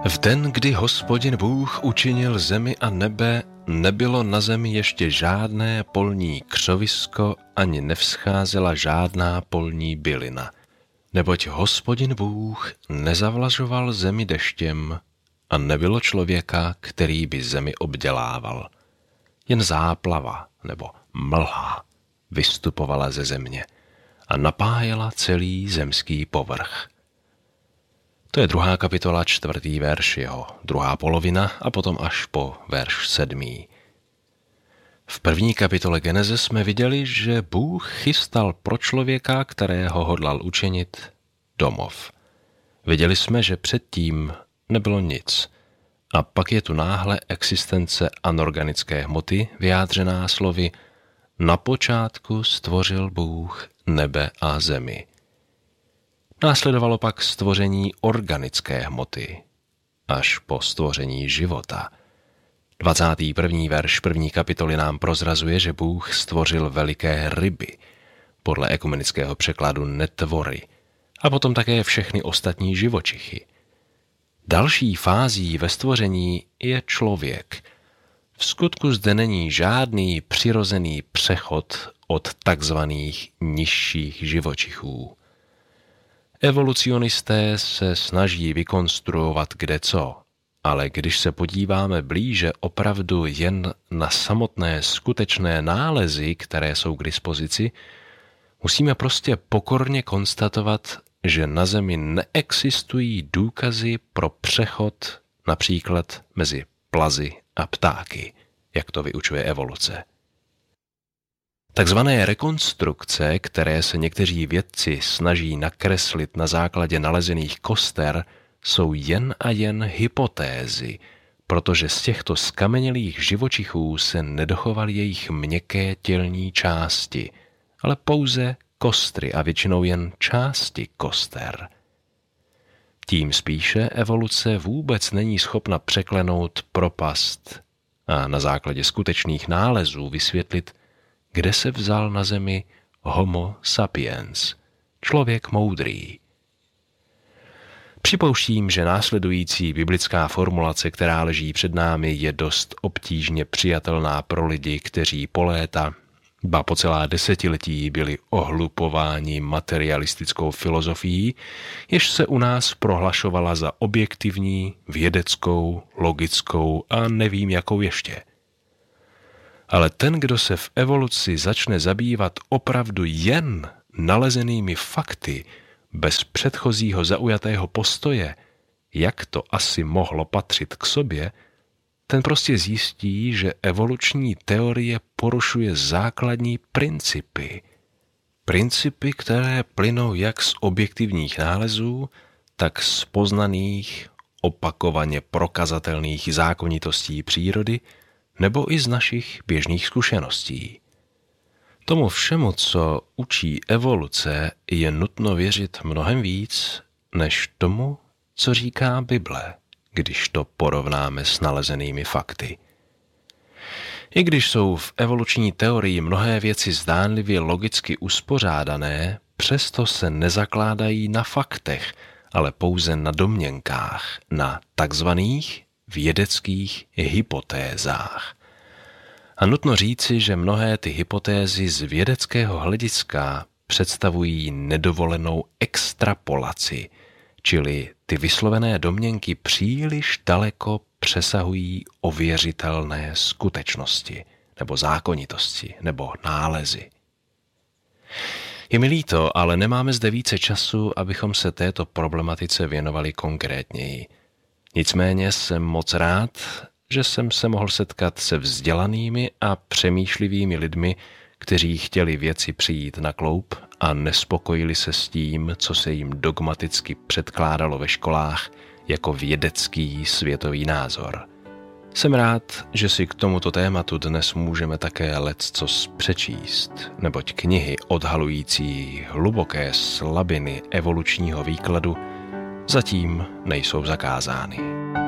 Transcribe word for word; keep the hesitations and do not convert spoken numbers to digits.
V den, kdy Hospodin Bůh učinil zemi a nebe, nebylo na zemi ještě žádné polní křovisko, ani nevzcházela žádná polní bylina. Neboť Hospodin Bůh nezavlažoval zemi deštěm a nebylo člověka, který by zemi obdělával. Jen záplava nebo mlha vystupovala ze země a napájela celý zemský povrch. To je druhá kapitola, čtvrtý verš, jeho druhá polovina a potom až po verš sedmý. V první kapitole Geneze jsme viděli, že Bůh chystal pro člověka, kterého hodlal učinit, domov. Viděli jsme, že předtím nebylo nic. A pak je tu náhle existence anorganické hmoty, vyjádřená slovy: na počátku stvořil Bůh nebe a zemi. Následovalo pak stvoření organické hmoty, až po stvoření života. dvacátý první verš první kapitoly nám prozrazuje, že Bůh stvořil veliké ryby, podle ekumenického překladu netvory, a potom také všechny ostatní živočichy. Další fází ve stvoření je člověk. V skutku zde není žádný přirozený přechod od takzvaných nižších živočichů. Evolucionisté se snaží vykonstruovat kdeco, ale když se podíváme blíže opravdu jen na samotné skutečné nálezy, které jsou k dispozici, musíme prostě pokorně konstatovat, že na Zemi neexistují důkazy pro přechod například mezi plazy a ptáky, jak to vyučuje evoluce. Takzvané rekonstrukce, které se někteří vědci snaží nakreslit na základě nalezených koster, jsou jen a jen hypotézy, protože z těchto skamenělých živočichů se nedochovaly jejich měkké tělní části, ale pouze kostry a většinou jen části koster. Tím spíše evoluce vůbec není schopna překlenout propast a na základě skutečných nálezů vysvětlit, kde se vzal na zemi Homo sapiens, člověk moudrý. Připouštím, že následující biblická formulace, která leží před námi, je dost obtížně přijatelná pro lidi, kteří po léta, ba po celá desetiletí byli ohlupováni materialistickou filozofií, jež se u nás prohlašovala za objektivní, vědeckou, logickou a nevím jakou ještě. Ale ten, kdo se v evoluci začne zabývat opravdu jen nalezenými fakty, bez předchozího zaujatého postoje, jak to asi mohlo patřit k sobě, ten prostě zjistí, že evoluční teorie porušuje základní principy. Principy, které plynou jak z objektivních nálezů, tak z poznaných, opakovaně prokazatelných zákonitostí přírody, nebo i z našich běžných zkušeností. Tomu všemu, co učí evoluce, je nutno věřit mnohem víc, než tomu, co říká Bible, když to porovnáme s nalezenými fakty. I když jsou v evoluční teorii mnohé věci zdánlivě logicky uspořádané, přesto se nezakládají na faktech, ale pouze na domněnkách, na takzvaných vědeckých hypotézách. A nutno říci, že mnohé ty hypotézy z vědeckého hlediska představují nedovolenou extrapolaci, čili ty vyslovené domněnky příliš daleko přesahují ověřitelné skutečnosti, nebo zákonitosti, nebo nálezy. Je mi líto, ale nemáme zde více času, abychom se této problematice věnovali konkrétněji. Nicméně jsem moc rád, že jsem se mohl setkat se vzdělanými a přemýšlivými lidmi, kteří chtěli věci přijít na kloub a nespokojili se s tím, co se jim dogmaticky předkládalo ve školách jako vědecký světový názor. Jsem rád, že si k tomuto tématu dnes můžeme také leccos přečíst, neboť knihy odhalující hluboké slabiny evolučního výkladu zatím nejsou zakázány.